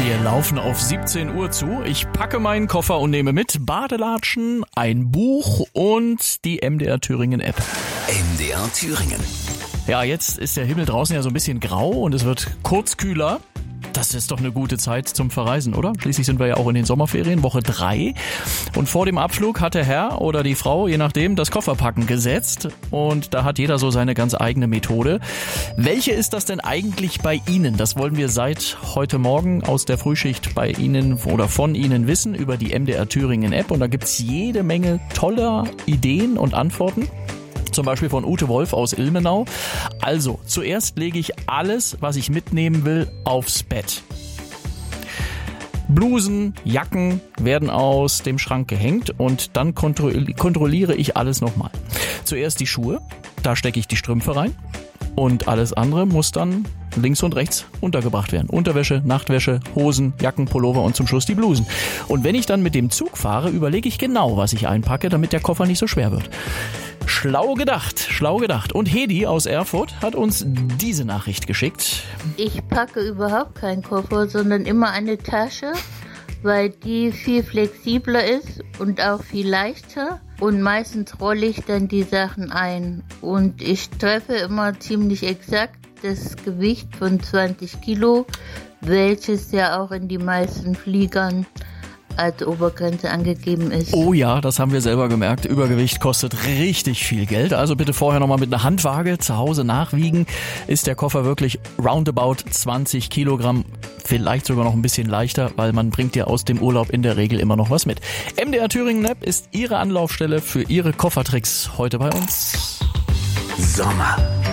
Wir laufen auf 17 Uhr zu. Ich packe meinen Koffer und nehme mit Badelatschen, ein Buch und die MDR Thüringen App. MDR Thüringen. Ja, jetzt ist der Himmel draußen ja so ein bisschen grau und es wird kurz kühler. Das ist doch eine gute Zeit zum Verreisen, oder? Schließlich sind wir ja auch in den Sommerferien, Woche 3. Und vor dem Abflug hat der Herr oder die Frau, je nachdem, das Kofferpacken gesetzt. Und da hat jeder so seine ganz eigene Methode. Welche ist das denn eigentlich bei Ihnen? Das wollen wir seit heute Morgen aus der Frühschicht bei Ihnen oder von Ihnen wissen über die MDR Thüringen App. Und da gibt's jede Menge toller Ideen und Antworten. Zum Beispiel von Ute Wolf aus Ilmenau. Also, zuerst lege ich alles, was ich mitnehmen will, aufs Bett. Blusen, Jacken werden aus dem Schrank gehängt und dann kontrolliere ich alles nochmal. Zuerst die Schuhe, da stecke ich die Strümpfe rein und alles andere muss dann links und rechts untergebracht werden. Unterwäsche, Nachtwäsche, Hosen, Jacken, Pullover und zum Schluss die Blusen. Und wenn ich dann mit dem Zug fahre, überlege ich genau, was ich einpacke, damit der Koffer nicht so schwer wird. Schlau gedacht, schlau gedacht. Und Hedi aus Erfurt hat uns diese Nachricht geschickt. Ich packe überhaupt keinen Koffer, sondern immer eine Tasche, weil die viel flexibler ist und auch viel leichter. Und meistens rolle ich dann die Sachen ein. Und ich treffe immer ziemlich exakt das Gewicht von 20 Kilo, welches ja auch in die meisten Fliegern als Obergrenze angegeben ist. Oh ja, das haben wir selber gemerkt. Übergewicht kostet richtig viel Geld. Also bitte vorher nochmal mit einer Handwaage zu Hause nachwiegen. Ist der Koffer wirklich roundabout 20 Kilogramm? Vielleicht sogar noch ein bisschen leichter, weil man bringt ja aus dem Urlaub in der Regel immer noch was mit. MDR Thüringen App ist Ihre Anlaufstelle für Ihre Koffertricks heute bei uns. Sommer.